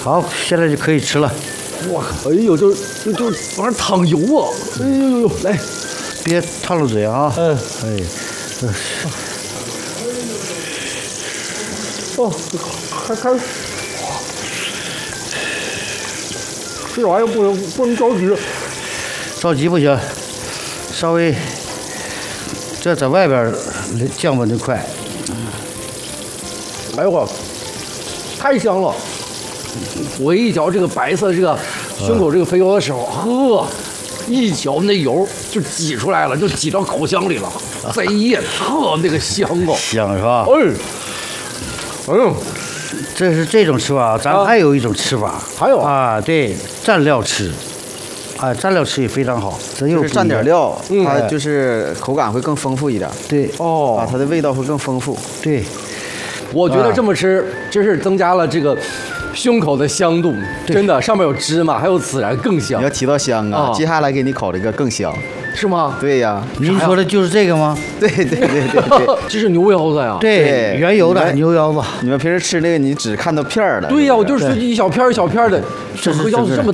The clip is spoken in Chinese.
好，现在就可以吃了。 哇，哎呦，就往上淌油啊！哎呦，来， 别烫了嘴啊！哎， 哦，还，这玩意儿不能着急， 着急不行，稍微，这在外边降温的快。 哎呦我，太香了！我一嚼这个白色这个胸口这个肥油的时候，呵，一嚼那油就挤出来了，就挤到口腔里了，贼呀，特那个香哦， 香是吧？ 哎呦， 这是这种吃法，咱还有一种吃法， 还有啊，对，蘸料吃，啊，蘸料吃也非常好，这又就是蘸点料，它就是口感会更丰富一点。 对， 哦， 它的味道会更丰富。 对， 我觉得这么吃真是增加了这个胸口的香度，真的，上面有芝麻，还有孜然，更香你要。提到香啊，接下来给你烤这个更香。 是吗？ 对呀， 您说的就是这个吗？ 对， 这是牛腰子呀。 对，原油的牛腰子。 你们平时吃那个，你只看到片儿了。 对呀，我就是说一小片一小片的，这个腰子这么大。